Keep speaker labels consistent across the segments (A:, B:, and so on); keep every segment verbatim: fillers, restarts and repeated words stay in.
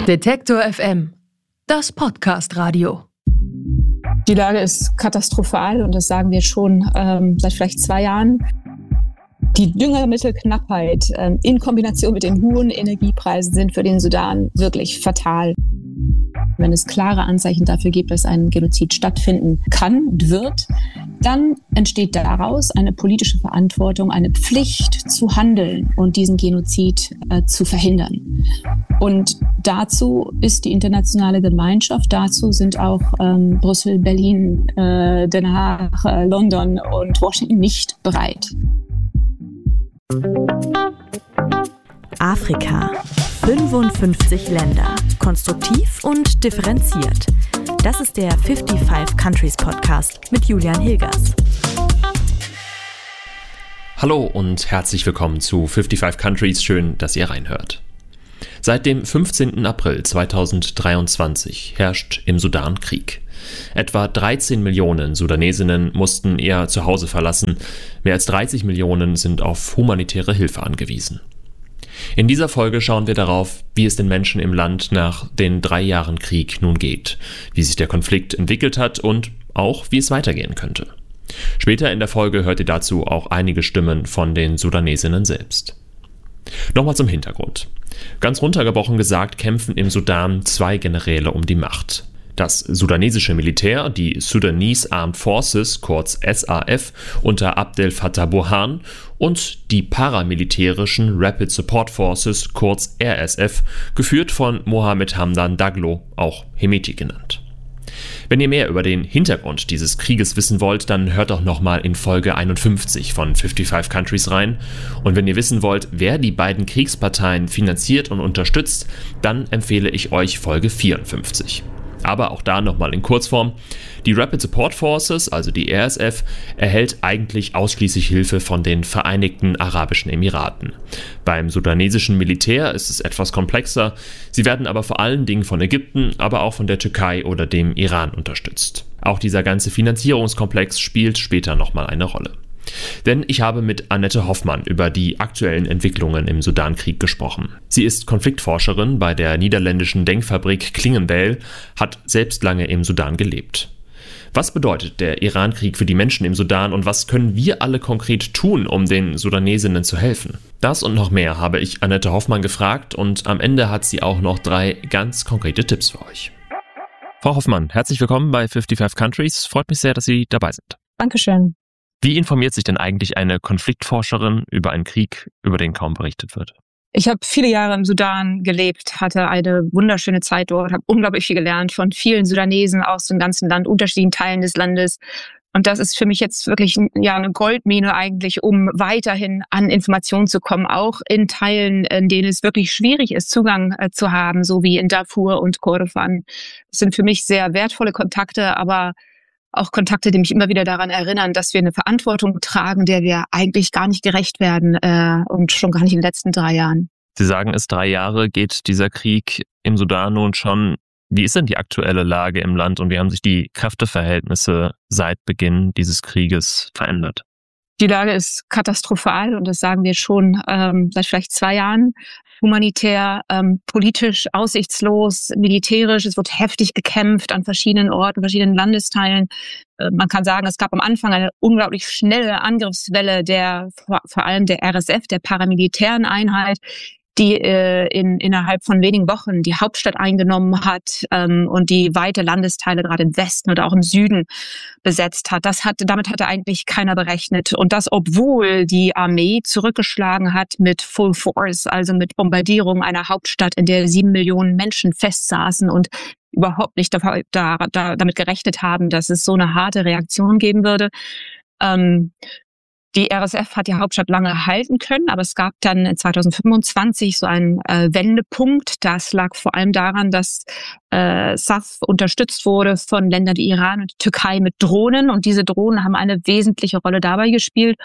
A: Detektor F M, das Podcast-Radio.
B: Die Lage ist katastrophal und das sagen wir schon ähm, seit vielleicht zwei Jahren. Die Düngemittelknappheit ähm, in Kombination mit den hohen Energiepreisen sind für den Sudan wirklich fatal. Wenn es klare Anzeichen dafür gibt, dass ein Genozid stattfinden kann und wird, dann entsteht daraus eine politische Verantwortung, eine Pflicht zu handeln und diesen Genozid äh, zu verhindern. Und dazu ist die internationale Gemeinschaft, dazu sind auch ähm, Brüssel, Berlin, äh, Den Haag, äh, London und Washington nicht bereit.
C: Afrika. fünfundfünfzig Länder. Konstruktiv und differenziert. Das ist der fünfundfünfzig Countries Podcast mit Julian Hilgers.
D: Hallo und herzlich willkommen zu fünfundfünfzig Countries. Schön, dass ihr reinhört. Seit dem fünfzehnten April zweitausenddreiundzwanzig herrscht im Sudan Krieg. Etwa dreizehn Millionen Sudanesinnen mussten ihr Zuhause verlassen. Mehr als dreißig Millionen sind auf humanitäre Hilfe angewiesen. In dieser Folge schauen wir darauf, wie es den Menschen im Land nach den drei Jahren Krieg nun geht, wie sich der Konflikt entwickelt hat und auch, wie es weitergehen könnte. Später in der Folge hört ihr dazu auch einige Stimmen von den Sudanesinnen selbst. Nochmal zum Hintergrund. Ganz runtergebrochen gesagt kämpfen im Sudan zwei Generäle um die Macht. Das sudanesische Militär, die Sudanese Armed Forces, kurz S A F, unter Abdel Fattah Burhan und die paramilitärischen Rapid Support Forces, kurz R S F, geführt von Mohamed Hamdan Daglo, auch Hemeti genannt. Wenn ihr mehr über den Hintergrund dieses Krieges wissen wollt, dann hört doch nochmal in Folge einundfünfzig von fünfundfünfzig Countries rein. Und wenn ihr wissen wollt, wer die beiden Kriegsparteien finanziert und unterstützt, dann empfehle ich euch Folge vierundfünfzig. Aber auch da nochmal in Kurzform. Die Rapid Support Forces, also die R S F, erhält eigentlich ausschließlich Hilfe von den Vereinigten Arabischen Emiraten. Beim sudanesischen Militär ist es etwas komplexer. Sie werden aber vor allen Dingen von Ägypten, aber auch von der Türkei oder dem Iran unterstützt. Auch dieser ganze Finanzierungskomplex spielt später nochmal eine Rolle. Denn ich habe mit Annette Hoffmann über die aktuellen Entwicklungen im Sudankrieg gesprochen. Sie ist Konfliktforscherin bei der niederländischen Denkfabrik Klingendael, hat selbst lange im Sudan gelebt. Was bedeutet der Irankrieg für die Menschen im Sudan und was können wir alle konkret tun, um den Sudanesinnen zu helfen? Das und noch mehr habe ich Annette Hoffmann gefragt und am Ende hat sie auch noch drei ganz konkrete Tipps für euch. Frau Hoffmann, herzlich willkommen bei fünfundfünfzig Countries. Freut mich sehr, dass Sie dabei sind.
B: Dankeschön.
D: Wie informiert sich denn eigentlich eine Konfliktforscherin über einen Krieg, über den kaum berichtet wird?
B: Ich habe viele Jahre im Sudan gelebt, hatte eine wunderschöne Zeit dort, habe unglaublich viel gelernt von vielen Sudanesen aus dem ganzen Land, unterschiedlichen Teilen des Landes. Und das ist für mich jetzt wirklich ja, eine Goldmine eigentlich, um weiterhin an Informationen zu kommen, auch in Teilen, in denen es wirklich schwierig ist, Zugang äh, zu haben, so wie in Darfur und Kordofan. Das sind für mich sehr wertvolle Kontakte, aber auch Kontakte, die mich immer wieder daran erinnern, dass wir eine Verantwortung tragen, der wir eigentlich gar nicht gerecht werden äh, und schon gar nicht in den letzten drei Jahren.
D: Sie sagen, es drei Jahre geht dieser Krieg im Sudan nun schon. Wie ist denn die aktuelle Lage im Land und wie haben sich die Kräfteverhältnisse seit Beginn dieses Krieges verändert?
B: Die Lage ist katastrophal und das sagen wir schon ähm, seit vielleicht zwei Jahren. Humanitär, ähm, politisch aussichtslos, militärisch. Es wird heftig gekämpft an verschiedenen Orten, verschiedenen Landesteilen. Äh, man kann sagen, es gab am Anfang eine unglaublich schnelle Angriffswelle der vor, vor allem der R S F, der paramilitären Einheit, die äh, in, innerhalb von wenigen Wochen die Hauptstadt eingenommen hat ähm, und die weite Landesteile gerade im Westen oder auch im Süden besetzt hat. Das hat, damit hatte eigentlich keiner berechnet. Und das, obwohl die Armee zurückgeschlagen hat mit Full Force, also mit Bombardierung einer Hauptstadt, in der sieben Millionen Menschen festsaßen und überhaupt nicht da, da, da, damit gerechnet haben, dass es so eine harte Reaktion geben würde. Ähm, Die R S F hat die Hauptstadt lange halten können, aber es gab dann zweitausendfünfundzwanzig so einen äh, Wendepunkt. Das lag vor allem daran, dass äh, S A F unterstützt wurde von Ländern wie Iran und Türkei mit Drohnen. Und diese Drohnen haben eine wesentliche Rolle dabei gespielt,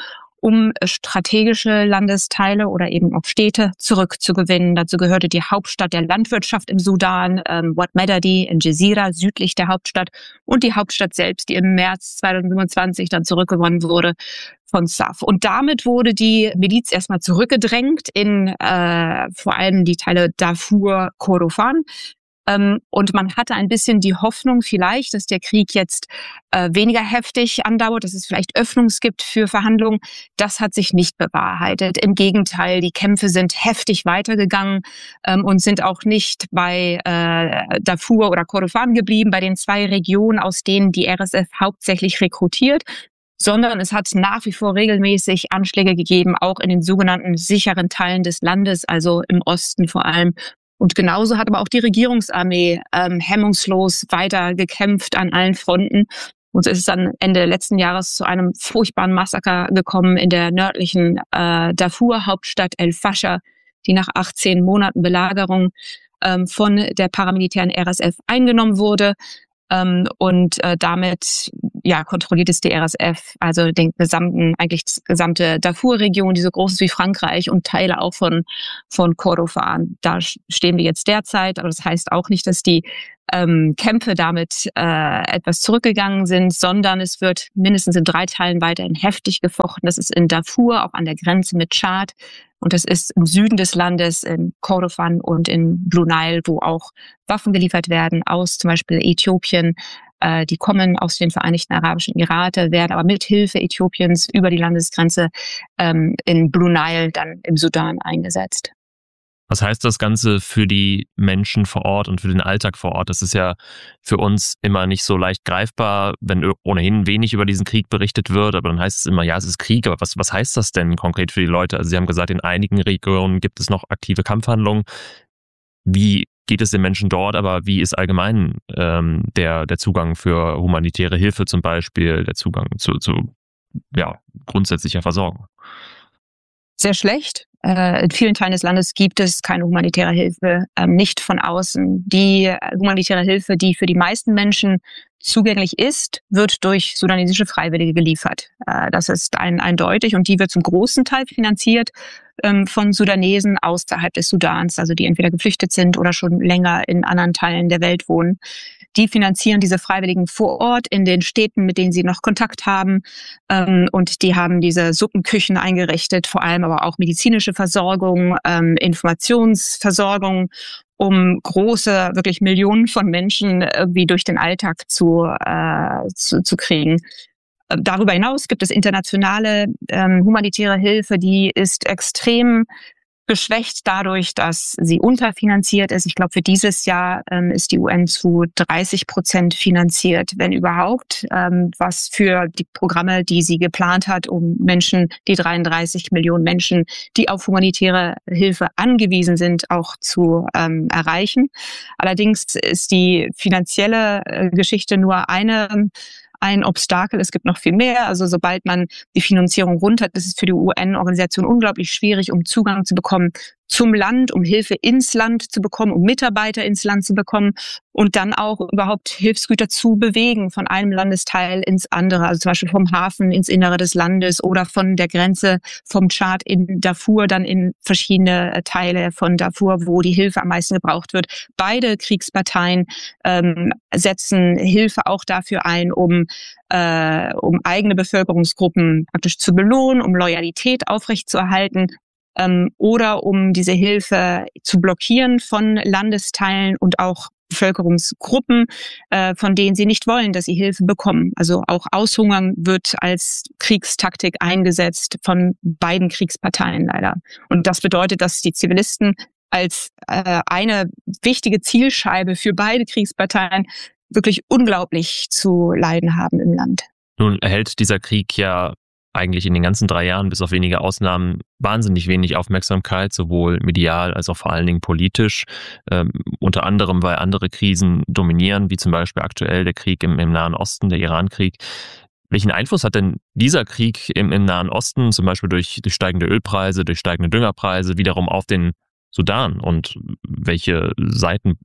B: um strategische Landesteile oder eben auch Städte zurückzugewinnen. Dazu gehörte die Hauptstadt der Landwirtschaft im Sudan, ähm, Wad Medadi in Jazira, südlich der Hauptstadt, und die Hauptstadt selbst, die im März zweitausendfünfundzwanzig dann zurückgewonnen wurde von S A F. Und damit wurde die Miliz erstmal zurückgedrängt in äh, vor allem die Teile Darfur, Kordofan. Ähm, und man hatte ein bisschen die Hoffnung vielleicht, dass der Krieg jetzt äh, weniger heftig andauert, dass es vielleicht Öffnungs gibt für Verhandlungen. Das hat sich nicht bewahrheitet. Im Gegenteil, die Kämpfe sind heftig weitergegangen ähm, und sind auch nicht bei äh, Darfur oder Kordofan geblieben, bei den zwei Regionen, aus denen die R S F hauptsächlich rekrutiert, sondern es hat nach wie vor regelmäßig Anschläge gegeben, auch in den sogenannten sicheren Teilen des Landes, also im Osten vor allem. Und genauso hat aber auch die Regierungsarmee ähm, hemmungslos weiter gekämpft an allen Fronten. Und so ist es dann Ende letzten Jahres zu einem furchtbaren Massaker gekommen in der nördlichen äh, Darfur-Hauptstadt El Fasher, die nach achtzehn Monaten Belagerung ähm, von der paramilitären R S F eingenommen wurde. Ähm, und äh, damit ja kontrolliert es die R S F, also den gesamten, eigentlich die gesamte Darfur-Region, die so groß ist wie Frankreich, und Teile auch von von Kordofan. Da stehen wir jetzt derzeit, aber das heißt auch nicht, dass die ähm, Kämpfe damit äh, etwas zurückgegangen sind, sondern es wird mindestens in drei Teilen weiterhin heftig gefochten. Das ist in Darfur, auch an der Grenze mit Tschad. Und das ist im Süden des Landes, in Kordofan und in Blue Nile, wo auch Waffen geliefert werden aus zum Beispiel Äthiopien. Äh, die kommen aus den Vereinigten Arabischen Emiraten, werden aber mit Hilfe Äthiopiens über die Landesgrenze ähm, in Blue Nile dann im Sudan eingesetzt.
D: Was heißt das Ganze für die Menschen vor Ort und für den Alltag vor Ort? Das ist ja für uns immer nicht so leicht greifbar, wenn ohnehin wenig über diesen Krieg berichtet wird. Aber dann heißt es immer, ja, es ist Krieg. Aber was, was heißt das denn konkret für die Leute? Also Sie haben gesagt, in einigen Regionen gibt es noch aktive Kampfhandlungen. Wie geht es den Menschen dort? Aber wie ist allgemein ähm, der, der Zugang für humanitäre Hilfe zum Beispiel, der Zugang zu, zu ja, grundsätzlicher Versorgung?
B: Sehr schlecht. In vielen Teilen des Landes gibt es keine humanitäre Hilfe, nicht von außen. Die humanitäre Hilfe, die für die meisten Menschen zugänglich ist, wird durch sudanesische Freiwillige geliefert. Das ist ein, eindeutig, und die wird zum großen Teil finanziert von Sudanesen außerhalb des Sudans, also die entweder geflüchtet sind oder schon länger in anderen Teilen der Welt wohnen. Die finanzieren diese Freiwilligen vor Ort in den Städten, mit denen sie noch Kontakt haben. Und die haben diese Suppenküchen eingerichtet, vor allem aber auch medizinische Versorgung, Informationsversorgung, um große, wirklich Millionen von Menschen irgendwie durch den Alltag zu, äh, zu, zu kriegen. Darüber hinaus gibt es internationale ähm, humanitäre Hilfe, die ist extrem geschwächt dadurch, dass sie unterfinanziert ist. Ich glaube, für dieses Jahr ähm, ist die U N zu dreißig Prozent finanziert, wenn überhaupt, ähm, was für die Programme, die sie geplant hat, um Menschen, die dreiunddreißig Millionen Menschen, die auf humanitäre Hilfe angewiesen sind, auch zu ähm, erreichen. Allerdings ist die finanzielle äh, Geschichte nur eine ein Obstakel. Es gibt noch viel mehr. Also sobald man die Finanzierung runter hat, ist es für die U N-Organisation unglaublich schwierig, um Zugang zu bekommen zum Land, um Hilfe ins Land zu bekommen, um Mitarbeiter ins Land zu bekommen und dann auch überhaupt Hilfsgüter zu bewegen von einem Landesteil ins andere. Also zum Beispiel vom Hafen ins Innere des Landes oder von der Grenze vom Tschad in Darfur dann in verschiedene Teile von Darfur, wo die Hilfe am meisten gebraucht wird. Beide Kriegsparteien ähm, setzen Hilfe auch dafür ein, um äh, um eigene Bevölkerungsgruppen praktisch zu belohnen, um Loyalität aufrechtzuerhalten. Ähm, oder um diese Hilfe zu blockieren von Landesteilen und auch Bevölkerungsgruppen, äh, von denen sie nicht wollen, dass sie Hilfe bekommen. Also auch Aushungern wird als Kriegstaktik eingesetzt von beiden Kriegsparteien leider. Und das bedeutet, dass die Zivilisten als äh, eine wichtige Zielscheibe für beide Kriegsparteien wirklich unglaublich zu leiden haben im Land.
D: Nun erhält dieser Krieg ja eigentlich in den ganzen drei Jahren, bis auf wenige Ausnahmen, wahnsinnig wenig Aufmerksamkeit, sowohl medial als auch vor allen Dingen politisch. Ähm, unter anderem, weil andere Krisen dominieren, wie zum Beispiel aktuell der Krieg im, im Nahen Osten, der Irankrieg. Welchen Einfluss hat denn dieser Krieg im, im Nahen Osten, zum Beispiel durch, durch steigende Ölpreise, durch steigende Düngerpreise, wiederum auf den Sudan? Und welche Seiten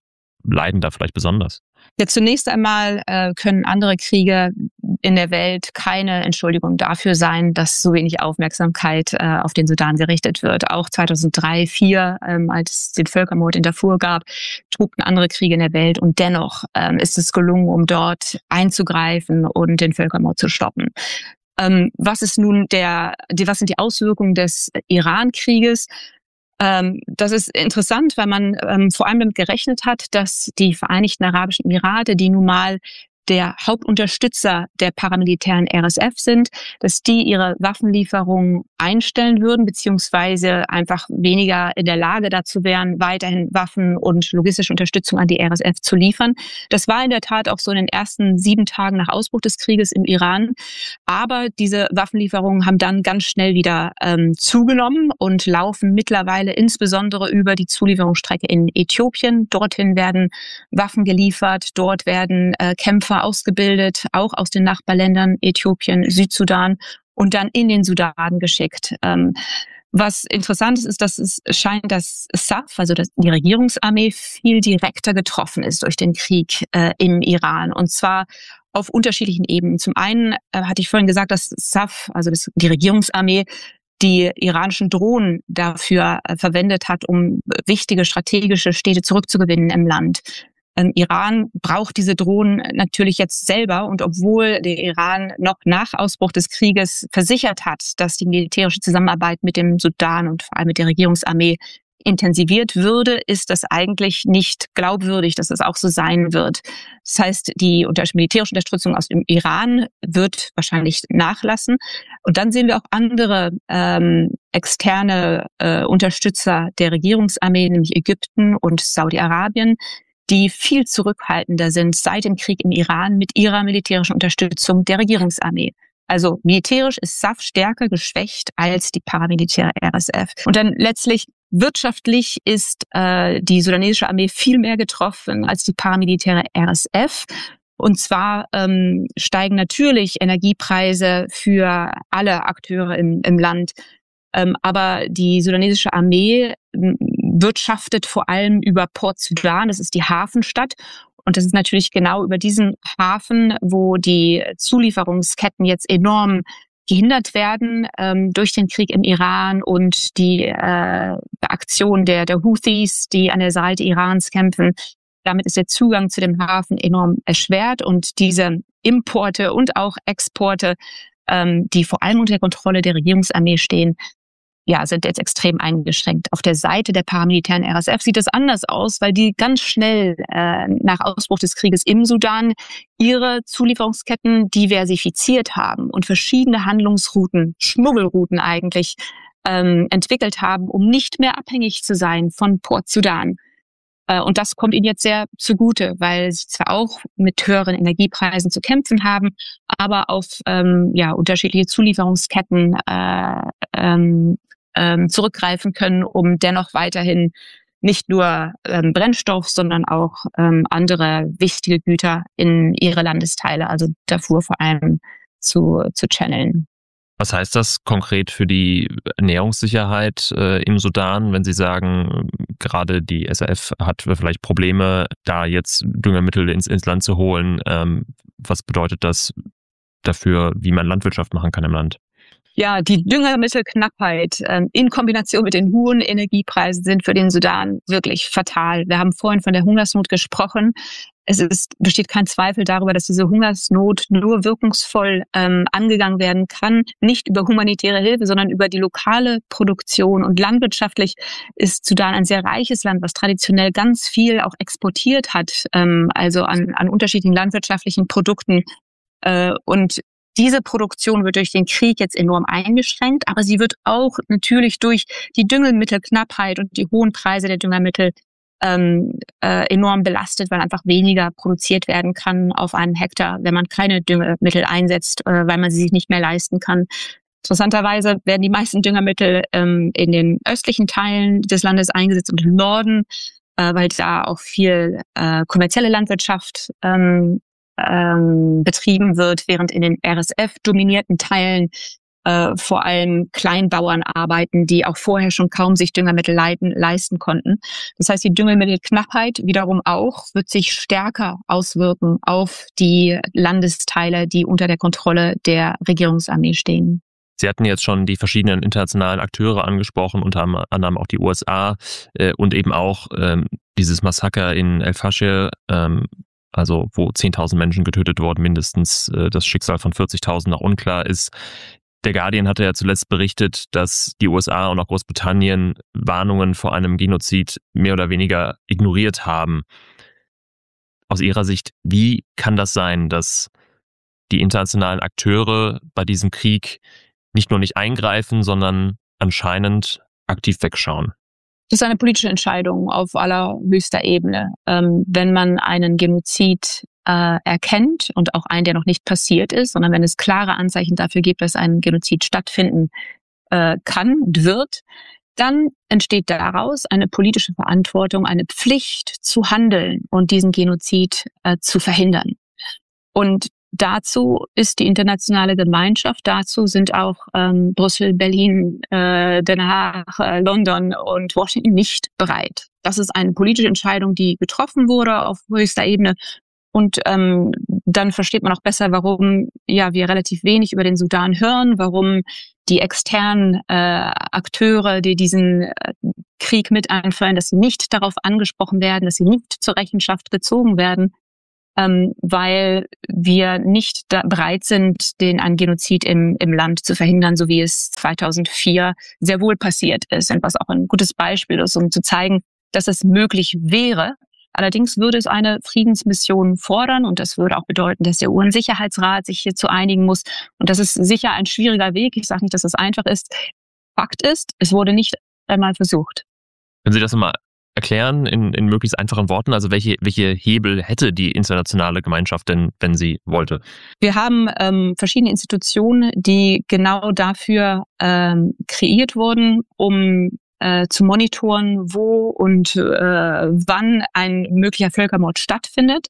D: leiden da vielleicht besonders?
B: Ja, zunächst einmal äh, können andere Kriege in der Welt keine Entschuldigung dafür sein, dass so wenig Aufmerksamkeit äh, auf den Sudan gerichtet wird. Auch zweitausenddrei, zweitausendvier, ähm, als es den Völkermord in Darfur gab, tobten andere Kriege in der Welt und dennoch ähm, ist es gelungen, um dort einzugreifen und den Völkermord zu stoppen. Ähm, was ist nun der, die, was sind die Auswirkungen des Iran-Krieges? Ähm, das ist interessant, weil man ähm, vor allem damit gerechnet hat, dass die Vereinigten Arabischen Emirate, die nun mal der Hauptunterstützer der paramilitären R S F sind, dass die ihre Waffenlieferungen einstellen würden, beziehungsweise einfach weniger in der Lage dazu wären, weiterhin Waffen und logistische Unterstützung an die R S F zu liefern. Das war in der Tat auch so in den ersten sieben Tagen nach Ausbruch des Krieges im Iran. Aber diese Waffenlieferungen haben dann ganz schnell wieder ähm, zugenommen und laufen mittlerweile insbesondere über die Zulieferungsstrecke in Äthiopien. Dorthin werden Waffen geliefert, dort werden äh, Kämpfer ausgebildet, auch aus den Nachbarländern Äthiopien, Südsudan und dann in den Sudan geschickt. Ähm, was interessant ist, ist, dass es scheint, dass S A F, also die Regierungsarmee, viel direkter getroffen ist durch den Krieg äh, im Iran. Und zwar auf unterschiedlichen Ebenen. Zum einen äh, hatte ich vorhin gesagt, dass S A F, also das, die Regierungsarmee, die iranischen Drohnen dafür äh, verwendet hat, um wichtige strategische Städte zurückzugewinnen im Land. Ähm, Iran braucht diese Drohnen natürlich jetzt selber und obwohl der Iran noch nach Ausbruch des Krieges versichert hat, dass die militärische Zusammenarbeit mit dem Sudan und vor allem mit der Regierungsarmee intensiviert würde, ist das eigentlich nicht glaubwürdig, dass es auch so sein wird. Das heißt, die unter militärische Unterstützung aus dem Iran wird wahrscheinlich nachlassen. Und dann sehen wir auch andere ähm, externe äh, Unterstützer der Regierungsarmee, nämlich Ägypten und Saudi-Arabien, die viel zurückhaltender sind seit dem Krieg im Iran mit ihrer militärischen Unterstützung der Regierungsarmee. Also militärisch ist S A F stärker geschwächt als die paramilitäre R S F. Und dann letztlich wirtschaftlich ist äh, die sudanesische Armee viel mehr getroffen als die paramilitäre R S F. Und zwar ähm, steigen natürlich Energiepreise für alle Akteure im, im Land. Ähm, aber die sudanesische Armee wirtschaftet vor allem über Port Sudan, das ist die Hafenstadt. Und das ist natürlich genau über diesen Hafen, wo die Zulieferungsketten jetzt enorm gehindert werden ähm, durch den Krieg im Iran und die äh, Aktion der, der Houthis, die an der Seite Irans kämpfen. Damit ist der Zugang zu dem Hafen enorm erschwert und diese Importe und auch Exporte, ähm, die vor allem unter der Kontrolle der Regierungsarmee stehen, ja, sind jetzt extrem eingeschränkt. Auf der Seite der paramilitären R S F sieht es anders aus, weil die ganz schnell äh, nach Ausbruch des Krieges im Sudan ihre Zulieferungsketten diversifiziert haben und verschiedene Handlungsrouten, Schmuggelrouten eigentlich, ähm, entwickelt haben, um nicht mehr abhängig zu sein von Port Sudan. Äh, und das kommt ihnen jetzt sehr zugute, weil sie zwar auch mit höheren Energiepreisen zu kämpfen haben, aber auf ähm, ja, unterschiedliche Zulieferungsketten äh, ähm, zurückgreifen können, um dennoch weiterhin nicht nur ähm, Brennstoff, sondern auch ähm, andere wichtige Güter in ihre Landesteile, also Darfur vor allem, zu, zu channeln.
D: Was heißt das konkret für die Ernährungssicherheit äh, im Sudan, wenn Sie sagen, gerade die S A F hat vielleicht Probleme, da jetzt Düngermittel ins, ins Land zu holen? Ähm, was bedeutet das dafür, wie man Landwirtschaft machen kann im Land?
B: Ja, die Düngermittelknappheit ähm, in Kombination mit den hohen Energiepreisen sind für den Sudan wirklich fatal. Wir haben vorhin von der Hungersnot gesprochen. Es ist, besteht kein Zweifel darüber, dass diese Hungersnot nur wirkungsvoll ähm, angegangen werden kann, nicht über humanitäre Hilfe, sondern über die lokale Produktion. Und landwirtschaftlich ist Sudan ein sehr reiches Land, was traditionell ganz viel auch exportiert hat, ähm, also an, an unterschiedlichen landwirtschaftlichen Produkten. Äh, und Diese Produktion wird durch den Krieg jetzt enorm eingeschränkt, aber sie wird auch natürlich durch die Düngemittelknappheit und die hohen Preise der Düngermittel ähm, äh, enorm belastet, weil einfach weniger produziert werden kann auf einem Hektar, wenn man keine Düngemittel einsetzt, äh, weil man sie sich nicht mehr leisten kann. Interessanterweise werden die meisten Düngermittel ähm, in den östlichen Teilen des Landes eingesetzt und im Norden, äh, weil da auch viel äh, kommerzielle Landwirtschaft ähm, ähm, betrieben wird, während in den R S F-dominierten Teilen äh, vor allem Kleinbauern arbeiten, die auch vorher schon kaum sich Düngermittel leiten, leisten konnten. Das heißt, die Düngemittelknappheit wiederum auch wird sich stärker auswirken auf die Landesteile, die unter der Kontrolle der Regierungsarmee stehen.
D: Sie hatten jetzt schon die verschiedenen internationalen Akteure angesprochen, unter anderem auch die U S A äh, und eben auch ähm, dieses Massaker in El Fasher, ähm, also wo zehntausend Menschen getötet wurden, mindestens äh, das Schicksal von vierzigtausend noch unklar ist. Der Guardian hatte ja zuletzt berichtet, dass die U S A und auch Großbritannien Warnungen vor einem Genozid mehr oder weniger ignoriert haben. Aus Ihrer Sicht, wie kann das sein, dass die internationalen Akteure bei diesem Krieg nicht nur nicht eingreifen, sondern anscheinend aktiv wegschauen?
B: Das ist eine politische Entscheidung auf allerhöchster Ebene. Ähm, wenn man einen Genozid äh, erkennt und auch einen, der noch nicht passiert ist, sondern wenn es klare Anzeichen dafür gibt, dass ein Genozid stattfinden äh, kann und wird, dann entsteht daraus eine politische Verantwortung, eine Pflicht zu handeln und diesen Genozid äh, zu verhindern. Und dazu ist die internationale Gemeinschaft, dazu sind auch ähm, Brüssel, Berlin, äh, Den Haag, äh, London und Washington nicht bereit. Das ist eine politische Entscheidung, die getroffen wurde auf höchster Ebene. Und ähm, dann versteht man auch besser, warum ja wir relativ wenig über den Sudan hören, warum die externen äh, Akteure, die diesen äh, Krieg mit einführen, dass sie nicht darauf angesprochen werden, dass sie nicht zur Rechenschaft gezogen werden. Ähm, weil wir nicht da bereit sind, den einen Genozid im, im Land zu verhindern, so wie es zweitausendvier sehr wohl passiert ist. Und was auch ein gutes Beispiel ist, um zu zeigen, dass es möglich wäre. Allerdings würde es eine Friedensmission fordern und das würde auch bedeuten, dass der U N-Sicherheitsrat sich hierzu einigen muss. Und das ist sicher ein schwieriger Weg. Ich sage nicht, dass es einfach ist. Fakt ist, es wurde nicht einmal versucht.
D: Können Sie das mal erklären in, in möglichst einfachen Worten? Also welche, welche Hebel hätte die internationale Gemeinschaft denn, wenn sie wollte?
B: Wir haben ähm, verschiedene Institutionen, die genau dafür ähm, kreiert wurden, um äh, zu monitoren, wo und äh, wann ein möglicher Völkermord stattfindet,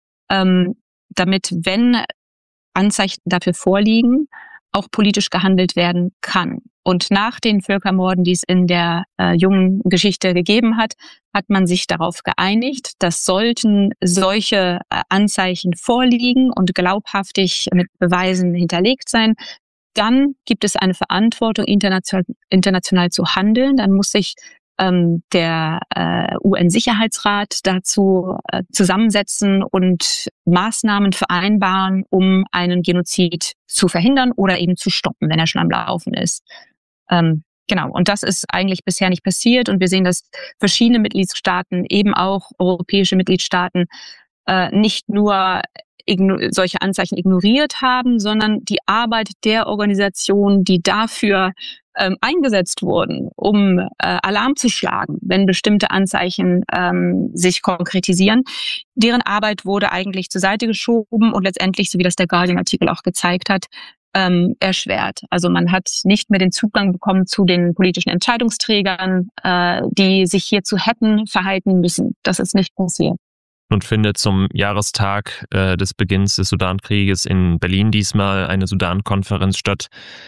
B: ähm, damit, wenn Anzeichen dafür vorliegen, auch politisch gehandelt werden kann. Und nach den Völkermorden, die es in der äh, jungen Geschichte gegeben hat, hat man sich darauf geeinigt, dass sollten solche äh, Anzeichen vorliegen und glaubhaftig mit Beweisen hinterlegt sein, dann gibt es eine Verantwortung, international, international zu handeln. Dann muss sich ähm, der äh, U N-Sicherheitsrat dazu äh, zusammensetzen und Maßnahmen vereinbaren, um einen Genozid zu verhindern oder eben zu stoppen, wenn er schon am Laufen ist. Ähm, genau, und das ist eigentlich bisher nicht passiert. Und wir sehen, dass verschiedene Mitgliedstaaten, eben auch europäische Mitgliedstaaten, äh, nicht nur igno- solche Anzeichen ignoriert haben, sondern die Arbeit der Organisationen, die dafür ähm, eingesetzt wurden, um äh, Alarm zu schlagen, wenn bestimmte Anzeichen ähm, sich konkretisieren, deren Arbeit wurde eigentlich zur Seite geschoben und letztendlich, so wie das der Guardian-Artikel auch gezeigt hat, ähm, erschwert. Also man hat nicht mehr den Zugang bekommen zu den politischen Entscheidungsträgern, äh, die sich hierzu hätten verhalten müssen. Das ist nicht passiert.
D: Und findet zum Jahrestag äh, des Beginns des Sudankrieges in Berlin diesmal eine Sudan-Konferenz statt.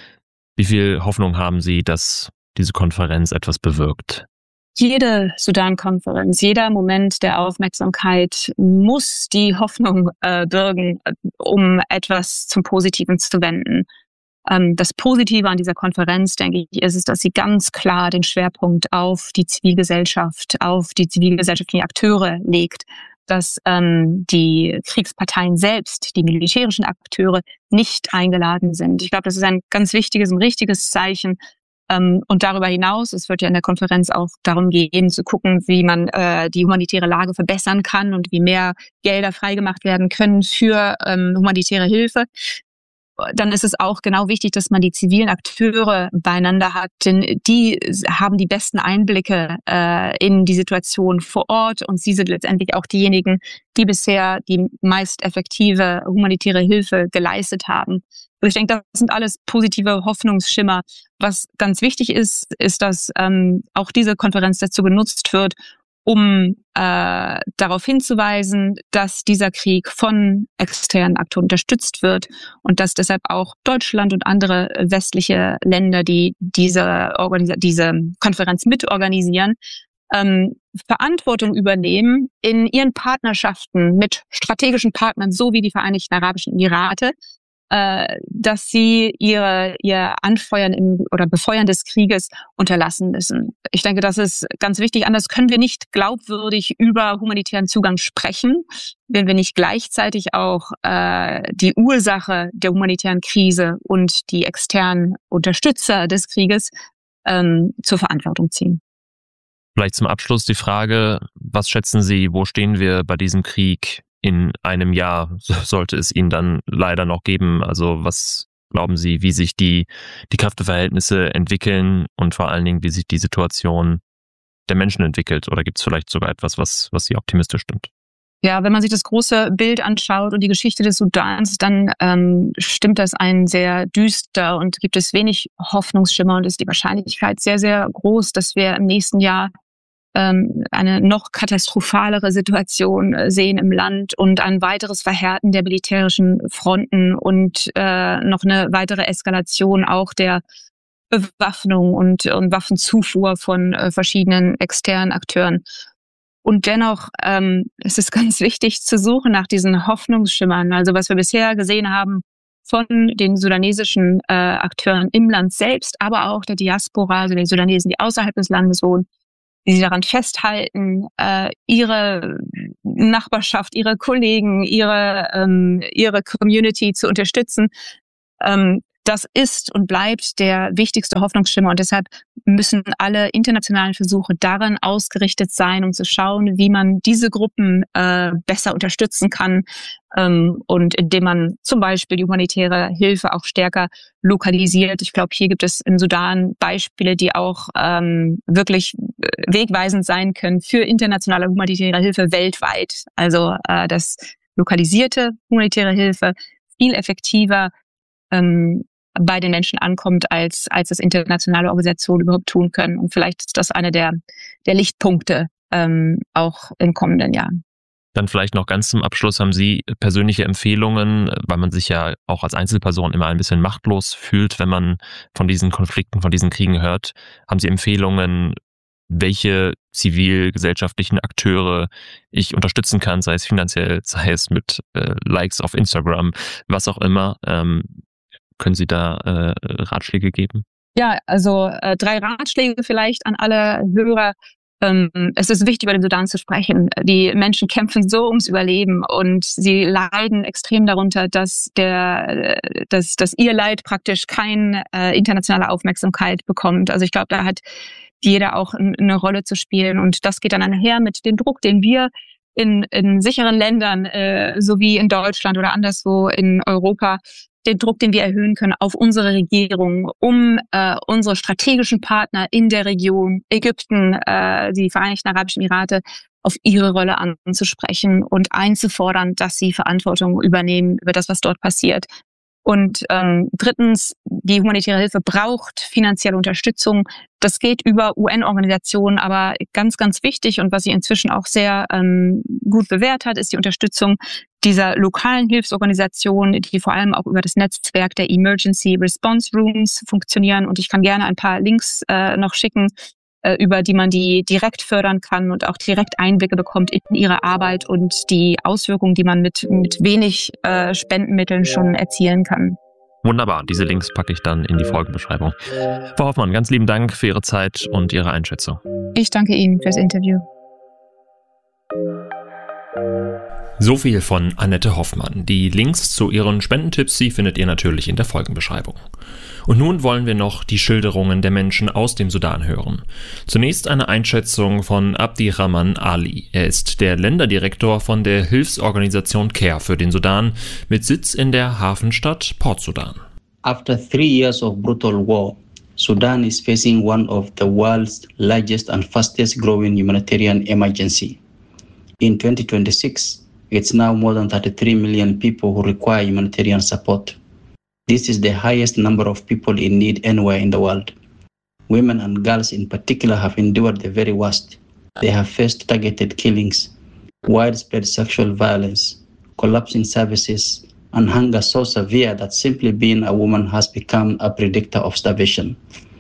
D: Wie viel Hoffnung haben Sie, dass diese Konferenz etwas bewirkt?
B: Jede Sudan-Konferenz, jeder Moment der Aufmerksamkeit muss die Hoffnung äh, bürgen, um etwas zum Positiven zu wenden. Ähm, das Positive an dieser Konferenz, denke ich, ist es, dass sie ganz klar den Schwerpunkt auf die Zivilgesellschaft, auf die zivilgesellschaftlichen Akteure legt, dass ähm, die Kriegsparteien selbst, die militärischen Akteure, nicht eingeladen sind. Ich glaube, das ist ein ganz wichtiges und richtiges Zeichen. Ähm, und darüber hinaus, es wird ja in der Konferenz auch darum gehen, zu gucken, wie man äh, die humanitäre Lage verbessern kann und wie mehr Gelder freigemacht werden können für ähm, humanitäre Hilfe. Dann ist es auch genau wichtig, dass man die zivilen Akteure beieinander hat, denn die haben die besten Einblicke äh, in die Situation vor Ort und sie sind letztendlich auch diejenigen, die bisher die meist effektive humanitäre Hilfe geleistet haben. Also ich denke, das sind alles positive Hoffnungsschimmer. Was ganz wichtig ist, ist, dass ähm, auch diese Konferenz dazu genutzt wird, um äh, darauf hinzuweisen, dass dieser Krieg von externen Akteuren unterstützt wird und dass deshalb auch Deutschland und andere westliche Länder, die diese, Organis- diese Konferenz mitorganisieren, ähm, Verantwortung übernehmen in ihren Partnerschaften mit strategischen Partnern, so wie die Vereinigten Arabischen Emirate, äh, dass sie ihre, ihr Anfeuern im, oder Befeuern des Krieges unterlassen müssen. Ich denke, das ist ganz wichtig. Anders können wir nicht glaubwürdig über humanitären Zugang sprechen, wenn wir nicht gleichzeitig auch äh, die Ursache der humanitären Krise und die externen Unterstützer des Krieges ähm, zur Verantwortung ziehen.
D: Vielleicht zum Abschluss die Frage, was schätzen Sie, wo stehen wir bei diesem Krieg in einem Jahr, sollte es ihn dann leider noch geben? Also was glauben Sie, wie sich die, die Kräfteverhältnisse entwickeln und vor allen Dingen, wie sich die Situation der Menschen entwickelt? Oder gibt es vielleicht sogar etwas, was, was Sie optimistisch stimmt?
B: Ja, wenn man sich das große Bild anschaut und die Geschichte des Sudans, dann ähm, stimmt das einen sehr düster und gibt es wenig Hoffnungsschimmer und ist die Wahrscheinlichkeit sehr, sehr groß, dass wir im nächsten Jahr eine noch katastrophalere Situation sehen im Land und ein weiteres Verhärten der militärischen Fronten und äh, noch eine weitere Eskalation auch der Bewaffnung und, und Waffenzufuhr von äh, verschiedenen externen Akteuren. Und dennoch ähm, ist es ganz wichtig zu suchen nach diesen Hoffnungsschimmern. Also was wir bisher gesehen haben von den sudanesischen äh, Akteuren im Land selbst, aber auch der Diaspora, also den Sudanesen, die außerhalb des Landes wohnen, die sie daran festhalten, äh, ihre Nachbarschaft, ihre Kollegen, ihre ähm, ihre Community zu unterstützen. Ähm, das ist und bleibt der wichtigste Hoffnungsschimmer und deshalb müssen alle internationalen Versuche daran ausgerichtet sein, um zu schauen, wie man diese Gruppen äh, besser unterstützen kann ähm, und indem man zum Beispiel die humanitäre Hilfe auch stärker lokalisiert. Ich glaube, hier gibt es im Sudan Beispiele, die auch ähm, wirklich wegweisend sein können für internationale humanitäre Hilfe weltweit. Also äh, dass lokalisierte humanitäre Hilfe viel effektiver ähm, bei den Menschen ankommt, als als das internationale Organisationen überhaupt tun können. Und vielleicht ist das einer der der Lichtpunkte ähm, auch im kommenden Jahr.
D: Dann vielleicht noch ganz zum Abschluss, haben Sie persönliche Empfehlungen, weil man sich ja auch als Einzelperson immer ein bisschen machtlos fühlt, wenn man von diesen Konflikten, von diesen Kriegen hört. Haben Sie Empfehlungen, welche zivilgesellschaftlichen Akteure ich unterstützen kann, sei es finanziell, sei es mit äh, Likes auf Instagram, was auch immer? Ähm, können Sie da äh, Ratschläge geben?
B: Ja, also äh, drei Ratschläge vielleicht an alle Hörer. Ähm, es ist wichtig, über den Sudan zu sprechen. Die Menschen kämpfen so ums Überleben und sie leiden extrem darunter, dass der, dass, dass ihr Leid praktisch keine äh, internationale Aufmerksamkeit bekommt. Also ich glaube, da hat jeder auch eine Rolle zu spielen und das geht dann einher mit dem Druck, den wir in, in sicheren Ländern, äh, so wie in Deutschland oder anderswo in Europa, den Druck, den wir erhöhen können auf unsere Regierung, um äh, unsere strategischen Partner in der Region, Ägypten, äh, die Vereinigten Arabischen Emirate, auf ihre Rolle anzusprechen und einzufordern, dass sie Verantwortung übernehmen über das, was dort passiert. Und ähm, drittens, die humanitäre Hilfe braucht finanzielle Unterstützung. Das geht über U N-Organisationen, aber ganz, ganz wichtig und was sie inzwischen auch sehr ähm, gut bewährt hat, ist die Unterstützung dieser lokalen Hilfsorganisationen, die vor allem auch über das Netzwerk der Emergency Response Rooms funktionieren. Und ich kann gerne ein paar Links äh, noch schicken, äh, über die man die direkt fördern kann und auch direkt Einblicke bekommt in ihre Arbeit und die Auswirkungen, die man mit, mit wenig äh, Spendenmitteln schon erzielen kann.
D: Wunderbar, diese Links packe ich dann in die Folgenbeschreibung. Frau Hoffmann, ganz lieben Dank für Ihre Zeit und Ihre Einschätzung.
B: Ich danke Ihnen fürs Interview.
D: So viel von Annette Hoffmann. Die Links zu ihren Spendentipps, die findet ihr natürlich in der Folgenbeschreibung. Und nun wollen wir noch die Schilderungen der Menschen aus dem Sudan hören. Zunächst eine Einschätzung von Abdirahman Ali. Er ist der Länderdirektor von der Hilfsorganisation CARE für den Sudan mit Sitz in der Hafenstadt Port Sudan.
E: After three years of brutal war, Sudan is facing one of the world's largest and fastest growing humanitarian emergency. In twenty twenty-six, it's now more than thirty-three million people who require humanitarian support. This is the highest number of people in need anywhere in the world. Women and girls in particular have endured the very worst. they have faced targeted killings, widespread sexual violence, collapsing services, and hunger so severe that simply being a woman has become a predictor of starvation.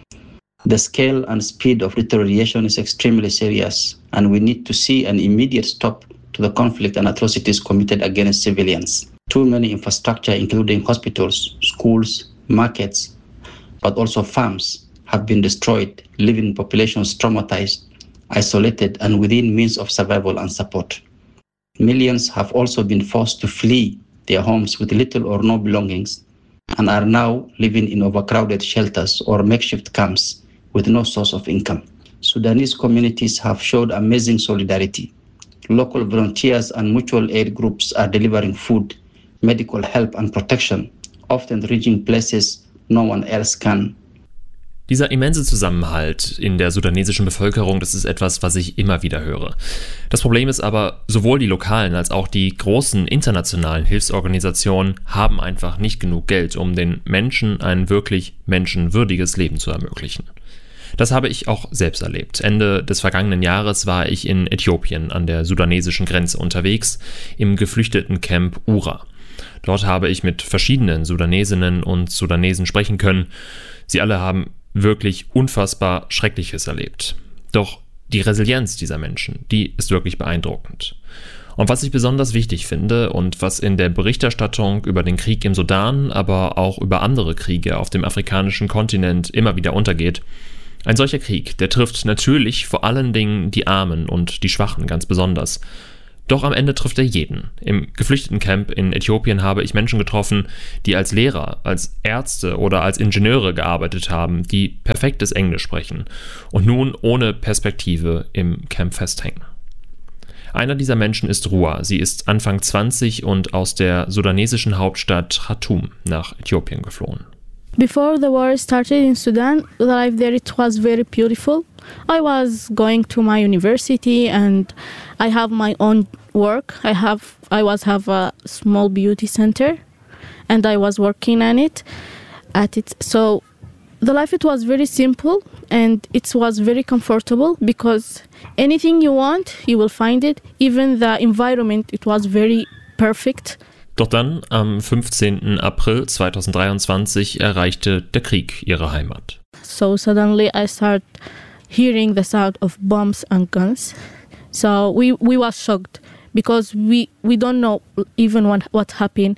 E: The scale and speed of deterioration is extremely serious, and we need to see an immediate stop to the conflict and atrocities committed against civilians. Too many infrastructure, including hospitals, schools, markets, but also farms, have been destroyed, leaving populations traumatized, isolated, and within means of survival and support. Millions have also been forced to flee their homes with little or no belongings and are now living in overcrowded shelters or makeshift camps with no source of income. Sudanese communities have showed amazing solidarity. Local volunteers and mutual aid groups are delivering food, medical help and protection, often reaching places no one else can.
D: Dieser immense Zusammenhalt in der sudanesischen Bevölkerung, das ist etwas, was ich immer wieder höre. Das Problem ist aber, sowohl die lokalen als auch die großen internationalen Hilfsorganisationen haben einfach nicht genug Geld, um den Menschen ein wirklich menschenwürdiges Leben zu ermöglichen. Das habe ich auch selbst erlebt. Ende des vergangenen Jahres war ich in Äthiopien an der sudanesischen Grenze unterwegs, im Geflüchtetencamp Ura. Dort habe ich mit verschiedenen Sudanesinnen und Sudanesen sprechen können. Sie alle haben wirklich unfassbar Schreckliches erlebt. Doch die Resilienz dieser Menschen, die ist wirklich beeindruckend. Und was ich besonders wichtig finde und was in der Berichterstattung über den Krieg im Sudan, aber auch über andere Kriege auf dem afrikanischen Kontinent immer wieder untergeht: Ein solcher Krieg, der trifft natürlich vor allen Dingen die Armen und die Schwachen ganz besonders. Doch am Ende trifft er jeden. Im Geflüchtetencamp in Äthiopien habe ich Menschen getroffen, die als Lehrer, als Ärzte oder als Ingenieure gearbeitet haben, die perfektes Englisch sprechen und nun ohne Perspektive im Camp festhängen. Einer dieser Menschen ist Rua. Sie ist Anfang zwanzig und aus der sudanesischen Hauptstadt Khartoum nach Äthiopien geflohen.
F: Before the war started in Sudan, the life there, it was very beautiful. I was going to my university and I have my own work. I have I was have a small beauty center and I was working on it at it. So the life, it was very simple and it was very comfortable because anything you want, you will find it. Even the environment, it was very perfect.
D: Doch dann, am fünfzehnten April zweitausenddreiundzwanzig, erreichte der Krieg ihre Heimat.
F: So suddenly I start hearing the sound of bombs and guns. So we, we was shocked because we, we don't know even what, what happened.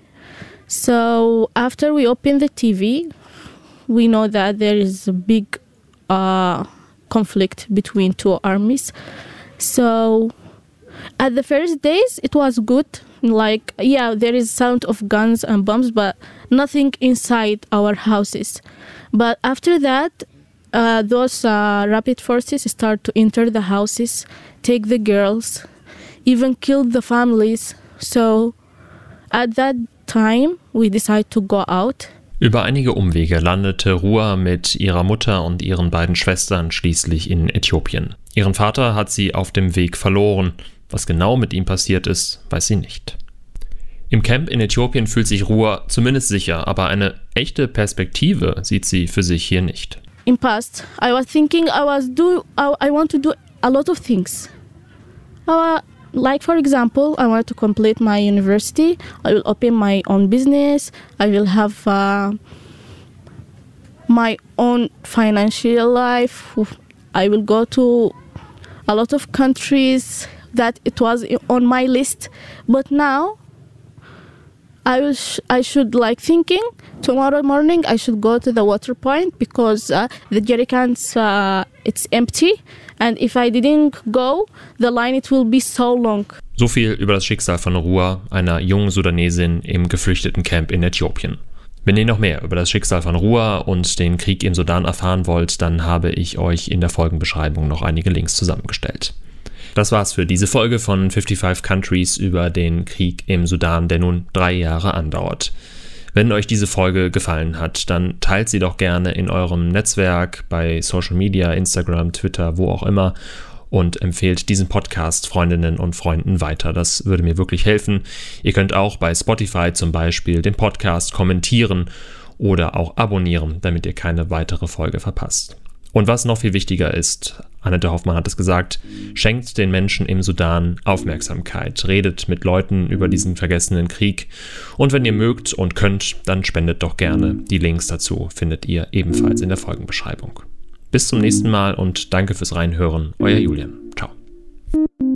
F: So after we open the T V, we know that there is a big uh, conflict between two armies. So at the first days, it was good. Like, yeah, there is sound of guns and bombs, but nothing inside our houses. But after that, uh, those uh, rapid forces start to enter the houses, take the girls, even kill the families. So at that time, we decided to go out.
D: Über einige Umwege landete Rua mit ihrer Mutter und ihren beiden Schwestern schließlich in Äthiopien. Ihren Vater hat sie auf dem Weg verloren. Was genau mit ihm passiert ist, weiß sie nicht. Im Camp in Äthiopien fühlt sich Rua zumindest sicher, aber eine echte Perspektive sieht sie für sich hier nicht.
F: In past, I was thinking I was do I, I want to do a lot of things. Uh, like for example, I want to complete my university. I will open my own business. I will have uh, my own financial life. I will go to a lot of countries. That it was on my list, but now I will sh- I should like thinking tomorrow morning I should go to the water point because uh, the jerrycans uh, it's empty, and if I didn't go, the line it will be so long.
D: So viel über das Schicksal von Rua, einer jungen Sudanesin im Geflüchtetencamp in Äthiopien. Wenn ihr noch mehr über das Schicksal von Rua und den Krieg im Sudan erfahren wollt, dann habe ich euch in der Folgenbeschreibung noch einige Links zusammengestellt. Das war's für diese Folge von fünfundfünfzig Countries über den Krieg im Sudan, der nun drei Jahre andauert. Wenn euch diese Folge gefallen hat, dann teilt sie doch gerne in eurem Netzwerk, bei Social Media, Instagram, Twitter, wo auch immer, und empfehlt diesen Podcast Freundinnen und Freunden weiter. Das würde mir wirklich helfen. Ihr könnt auch bei Spotify zum Beispiel den Podcast kommentieren oder auch abonnieren, damit ihr keine weitere Folge verpasst. Und was noch viel wichtiger ist, Annette Hoffmann hat es gesagt, schenkt den Menschen im Sudan Aufmerksamkeit, redet mit Leuten über diesen vergessenen Krieg und wenn ihr mögt und könnt, dann spendet doch gerne. Die Links dazu findet ihr ebenfalls in der Folgenbeschreibung. Bis zum nächsten Mal und danke fürs Reinhören, euer Julian.